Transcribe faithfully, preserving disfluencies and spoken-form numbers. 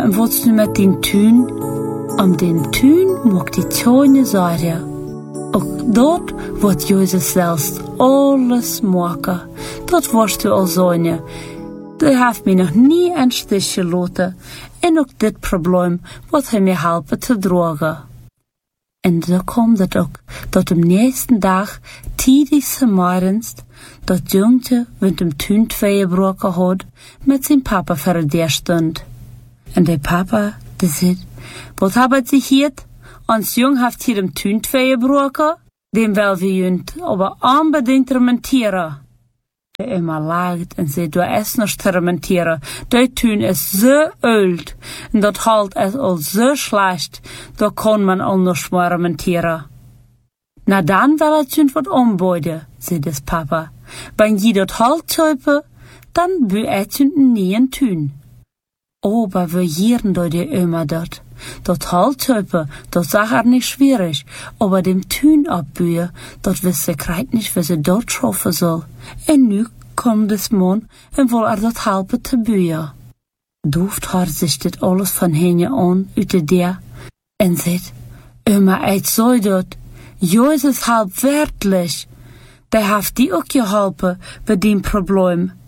en wat nu met die tuin? Om den tuin mag die tjone zeggen. Ook dort wordt Jezus zelfs alles maken. Dat wordt u al zeggen. Dat heeft mij nog niet een stich gelaten. En ook dit probleem wordt hij mij helpen te dragen. En dan komt het ook dat am nächsten dag, tidig morgens, dat jongetje met hem tuin twee gebroken had, met zijn papa voor de stond. En de papa, die zei, wat hebben ze hier? Ons jong heeft hier hem tuin twee gebroken, den wil we junt, aber unbedingt remontieren. De Emma lacht en zei, du is nog te remontieren. Die tuin is zo oud, en dat halt is al zo slecht, da kan man al nog maar remontieren. Na dan wil het junt wat omboden, zei des papa. Wenn je dat halt zuipen, dan bu het junt nie een tuin. Aber wir hieren da die Oma dort. Dat Halttöpe, das sag er nicht schwierig, aber dem Tün abbühe, dat wisse sie greit nicht, wie sie dort schaffen soll. En nu kommt des Mann en will er dat helpen te bühe. Duft haar sich dit alles von henje an, ute der, en zet, Oma, eit so dort, Jesus halb wertlich. Der haft die ook geholpen, bei dem Problem.